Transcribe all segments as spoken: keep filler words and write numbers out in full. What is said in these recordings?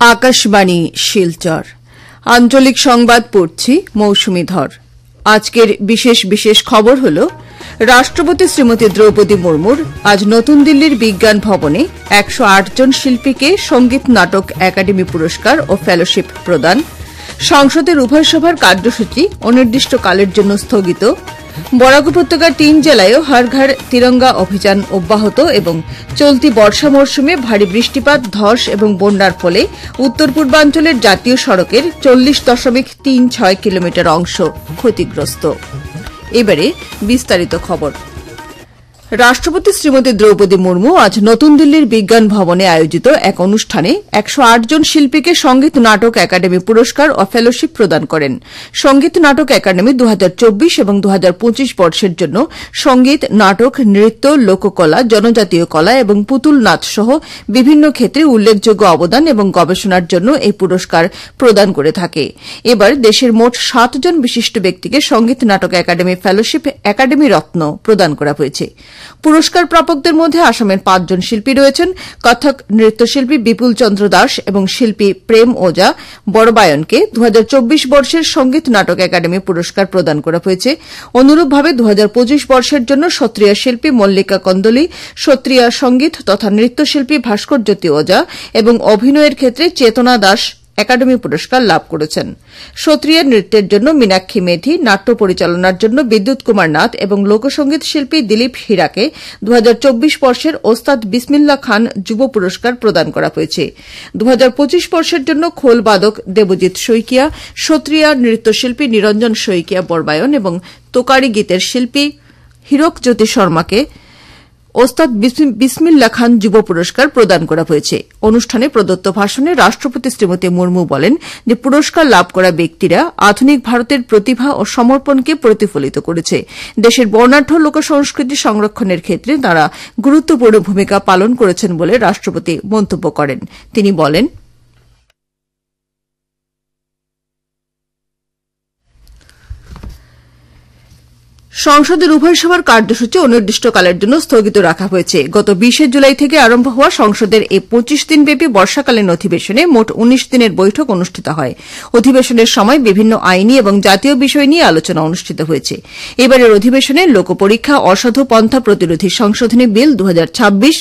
আকাশবাণী শিলচর আঞ্চলিক সংবাদ পড়ছি মৌসুমী ধর। আজকের বিশেষ বিশেষ খবর হল রাষ্ট্রপতি শ্রীমতী দ্রৌপদী মুর্মুর আজ নতুন দিল্লির বিজ্ঞান ভবনে একশো আট জন শিল্পীকে সঙ্গীত নাটক একাডেমি পুরস্কার ও ফেলোশিপ প্রদান, সংসদের উভয় সভার কার্যসূচি অনির্দিষ্টকালের জন্য স্থগিত, বরাক উপত্যকার তিন জেলায়ও হর ঘর তিরঙ্গা অভিযান অব্যাহত এবং চলতি বর্ষা মরশুমে ভারী বৃষ্টিপাত, ধস এবং বন্যার ফলে উত্তর পূর্বাঞ্চলের জাতীয় সড়কের চল্লিশ দশমিক তিন ছয় কিলোমিটার অংশ ক্ষতিগ্রস্ত। এবারে বিস্তারিত খবর। রাষ্ট্রপতি শ্রীমতী দ্রৌপদী মুর্মু আজ নতুন দিল্লির বিজ্ঞান ভবনে আয়োজিত এক অনুষ্ঠানে একশো আট জন শিল্পীকে সঙ্গীত নাটক একাডেমি পুরস্কার ও ফেলোশিপ প্রদান করেন। সঙ্গীত নাটক একাডেমি দু হাজার চব্বিশ এবং দু হাজার পঁচিশ বর্ষের জন্য সঙ্গীত, নাটক, নৃত্য, লোককলা, জনজাতীয় কলা এবং পুতুল নাচ সহ বিভিন্ন ক্ষেত্রে উল্লেখযোগ্য অবদান এবং গবেষণার জন্য এই পুরস্কার প্রদান করে থাকে। এবার দেশের মোট সাত জন বিশিষ্ট ব্যক্তিকে সঙ্গীত নাটক একাডেমি ফেলোশিপ একাডেমি রত্ন প্রদান করা হয়েছে। পুরস্কার প্রাপকদের মধ্যে আসামের পাঁচজন শিল্পী রয়েছেন। কথক নৃত্যশিল্পী বিপুল চন্দ্র দাস এবং শিল্পী প্রেম ওজা বড়বায়নকে দু হাজার চব্বিশ বর্ষের সঙ্গীত নাটক একাডেমি পুরস্কার প্রদান করা হয়েছে। অনুরূপভাবে দু হাজার পঁচিশ বর্ষের জন্য সত্রিয়া শিল্পী মল্লিকা কন্দলি, সত্রিয়া সঙ্গীত তথা নৃত্যশিল্পী ভাস্কর জ্যোতি ওজা এবং অভিনয়ের ক্ষেত্রে চেতনা দাস একাডেমি পুরস্কার লাভ করেছেন। সত্রিয়া নৃত্যের জন্য মীনাক্ষী মেধি, নাট্য পরিচালনার জন্য বিদ্যুৎ কুমার নাথ এবং লোকসঙ্গীত শিল্পী দিলীপ হীরাকে দু হাজার চব্বিশ বর্ষের ওস্তাদ বিসমিল্লা খান যুব পুরস্কার প্রদান করা হয়েছে। দু হাজার পঁচিশ বর্ষের জন্য খোল বাদক দেবজিৎ শইকিয়া, সত্রিয়া নৃত্যশিল্পী নিরঞ্জন শইকিয়া বরবায়ন এবং তোকারি গীতের শিল্পী হীরক জ্যোতি শর্মাকে ওস্তাদ বিসমিল্লা খান যুব পুরস্কার প্রদান করা হয়েছে। অনুষ্ঠানে প্রদত্ত ভাষণে রাষ্ট্রপতি শ্রীমতী মুর্মু বলেন যে পুরস্কার লাভ করা ব্যক্তিরা আধুনিক ভারতের প্রতিভা ও সমর্পণকে প্রতিফলিত করেছে। দেশের বর্ণাঢ্য লোকসংস্কৃতি সংরক্ষণের ক্ষেত্রে তাঁরা গুরুত্বপূর্ণ ভূমিকা পালন করেছেন বলে রাষ্ট্রপতি মন্তব্য করেন। তিনি বলেন, সংসদের উভয় সভার কার্যসূচি অনির্দিষ্টকালের জন্য স্থগিত রাখা হয়েছে। গত বিশে জুলাই থেকে আরম্ভ হওয়া সংসদের এই পঁচিশ দিনব্যাপী বর্ষাকালীন অধিবেশনে মোট উনিশ দিনের বৈঠক অনুষ্ঠিত হয়। অধিবেশনের সময় বিভিন্ন আইনি এবং জাতীয় বিষয় নিয়ে আলোচনা অনুষ্ঠিত হয়েছে। এবারের অধিবেশনে লোকপরীক্ষা, অসাধু পন্থা প্রতিরোধী সংশোধনী বিল দু হাজার ছাব্বিশ,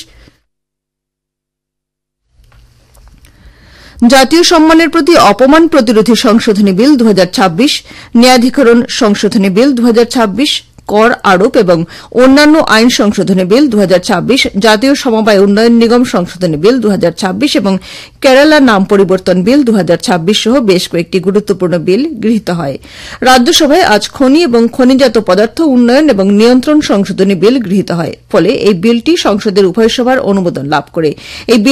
জাতীয় সম্মানের প্রতি অপমান প্রতিরোধী সংশোধনী বিল দু হাজার ছাব্বিশ, ন্যায়াধিকরণ সংশোধনী বিল দু হাজার ছাব্বিশ, কর আরোপ এবং অন্যান্য আইন সংশোধনী বিল দু হাজার ছাব্বিশ, জাতীয় সমবায় উন্নয়ন নিগম সংশোধনী বিল দু হাজার ছাব্বিশ এবং কেরালা নাম পরিবর্তন বিল দু হাজার ছাব্বিশ সহ বেশ কয়েকটি গুরুত্বপূর্ণ বিল গৃহীত হয়। রাজ্যসভায় আজ খনি এবং খনিজাত পদার্থ উন্নয়ন এবং নিয়ন্ত্রণ সংশোধনী বিল গৃহীত হয়। ফলে এই বিলটি সংসদের উভয় সভার অনুমোদন লাভ করে। এই